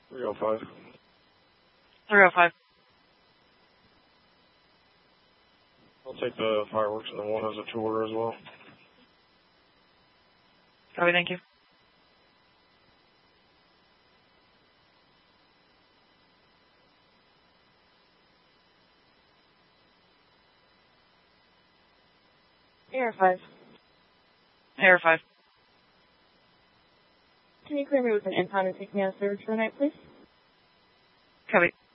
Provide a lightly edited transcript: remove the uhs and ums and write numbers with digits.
305. 305. I'll take the fireworks and then one as a tool order as well. Copy, thank you. Air 5. Air 5. Can you clear me with an impound and take me out of service for the night, please? Copy.